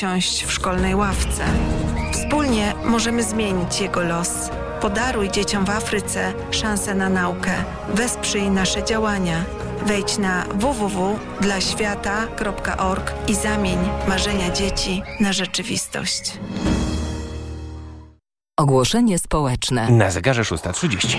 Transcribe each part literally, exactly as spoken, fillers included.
siąść w szkolnej ławce. Wspólnie możemy zmienić jego los. Podaruj dzieciom w Afryce szansę na naukę. Wesprzyj nasze działania. Wejdź na w w w kropka dla świata kropka org i zamień marzenia dzieci na rzeczywistość. Ogłoszenie społeczne. Na zegarze szósta trzydzieści.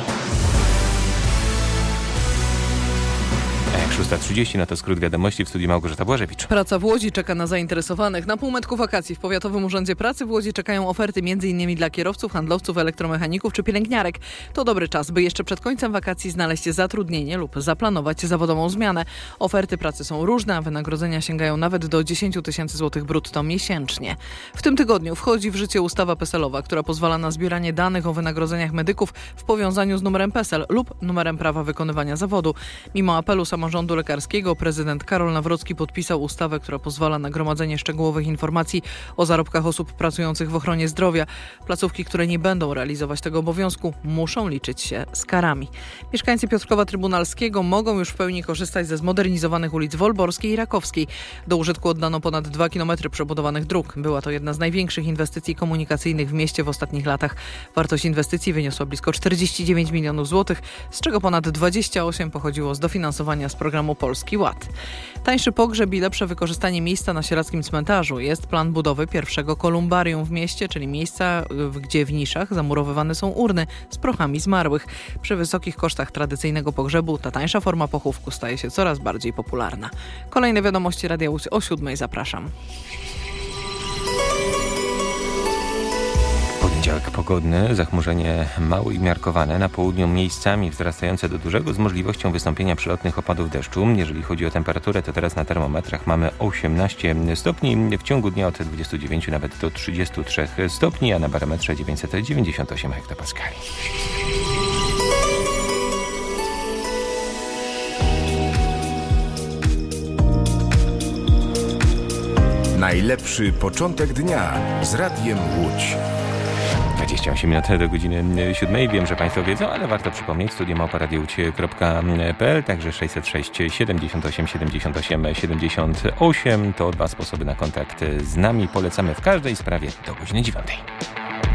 szósta trzydzieści, no to skrót wiadomości w studiu Małgorzata Błażewicz. Praca w Łodzi czeka na zainteresowanych. Na półmetku wakacji w Powiatowym Urzędzie Pracy w Łodzi czekają oferty m.in. dla kierowców, handlowców, elektromechaników czy pielęgniarek. To dobry czas, by jeszcze przed końcem wakacji znaleźć zatrudnienie lub zaplanować zawodową zmianę. Oferty pracy są różne, a wynagrodzenia sięgają nawet do dziesięć tysięcy złotych brutto miesięcznie. W tym tygodniu wchodzi w życie ustawa peselowa, która pozwala na zbieranie danych o wynagrodzeniach medyków w powiązaniu z numerem PESEL lub numerem prawa wykonywania zawodu. Mimo apelu samorządu lekarskiego prezydent Karol Nawrocki podpisał ustawę, która pozwala na gromadzenie szczegółowych informacji o zarobkach osób pracujących w ochronie zdrowia. Placówki, które nie będą realizować tego obowiązku, muszą liczyć się z karami. Mieszkańcy Piotrkowa Trybunalskiego mogą już w pełni korzystać ze zmodernizowanych ulic Wolborskiej i Rakowskiej. Do użytku oddano ponad dwa kilometry przebudowanych dróg. Była to jedna z największych inwestycji komunikacyjnych w mieście w ostatnich latach. Wartość inwestycji wyniosła blisko czterdzieści dziewięć milionów złotych, z czego ponad dwadzieścia osiem pochodziło z dofinansowania z programu Polski Ład. Tańszy pogrzeb i lepsze wykorzystanie miejsca na sieradzkim cmentarzu. Jest plan budowy pierwszego kolumbarium w mieście, czyli miejsca, gdzie w niszach zamurowywane są urny z prochami zmarłych. Przy wysokich kosztach tradycyjnego pogrzebu ta tańsza forma pochówku staje się coraz bardziej popularna. Kolejne wiadomości Radia Łódź o siódmej. Zapraszam. Poniedziałek pogodny, zachmurzenie małe i miarkowane, na południu miejscami wzrastające do dużego z możliwością wystąpienia przelotnych opadów deszczu. Jeżeli chodzi o temperaturę, to teraz na termometrach mamy osiemnaście stopni, w ciągu dnia od dwudziestu dziewięciu nawet do trzydziestu trzech stopni, a na barometrze dziewięćset dziewięćdziesiąt osiem hektopaskali. Najlepszy początek dnia z Radiem Łódź. dwadzieścia osiem minut do godziny siódmej. Wiem, że Państwo wiedzą, ale warto przypomnieć. studio małpa radio łódź kropka p l, także sześćset sześć siedemdziesiąt osiem siedemdziesiąt osiem siedemdziesiąt osiem. To dwa sposoby na kontakt z nami. Polecamy w każdej sprawie do godziny dziewiątej.